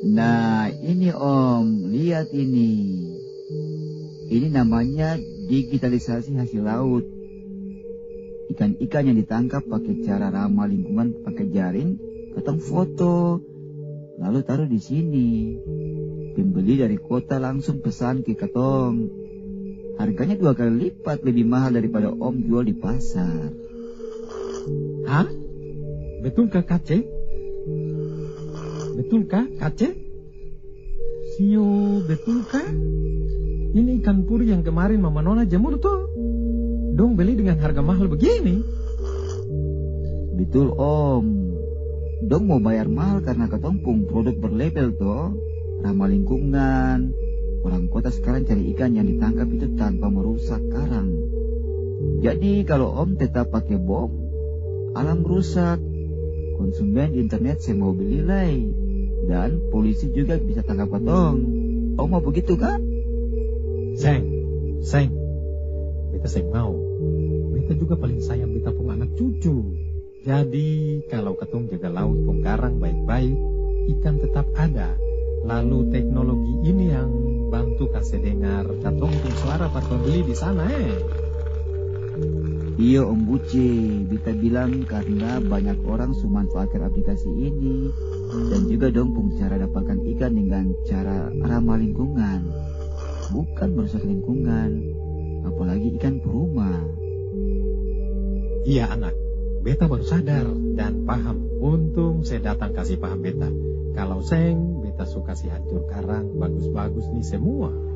Nah, ini Om, lihat ini. Ini namanya digitalisasi hasil laut. Ikan-ikan yang ditangkap pakai cara ramah lingkungan pakai jaring, ketong foto, lalu taruh di sini. Pembeli dari kota langsung pesan ke ketong. Harganya 2 kali lipat lebih mahal daripada Om jual di pasar. Hah? Betulkah Kace? Betulkah Kace? Sio, betulkah? Ini ikan puri yang kemarin Mama Nona jemur tuh. Dong beli dengan harga mahal begini. Betul Om. Dong mau bayar mahal karena ketong pung produk berlabel toh, ramah lingkungan. Orang kota sekarang cari ikan yang ditangkap itu tanpa merusak karang. Jadi kalau Om tetap pakai bom, alam rusak. Konsumen internet saya mau beli lagi. Dan polisi juga bisa tangkap ketong. Om mau begitu kah? Seng. Beta seng mau. Beta juga paling sayang beta pung anak cucu. Jadi kalau ketong jaga laut pung karang baik-baik, ikan tetap ada. Lalu teknologi ini yang bantu kasih dengar katong pung suara para pembeli di sana Iya Om Buce, Beta bilang karena banyak orang memanfaatkan aplikasi ini dan juga dong pung cara dapatkan ikan dengan cara ramah lingkungan, bukan merusak lingkungan, apalagi ikan perumah. Iya anak, beta baru sadar dan paham. Untung saya datang kasih paham beta. Kalau seng, beta suka si hancur karang bagus-bagus nih semua.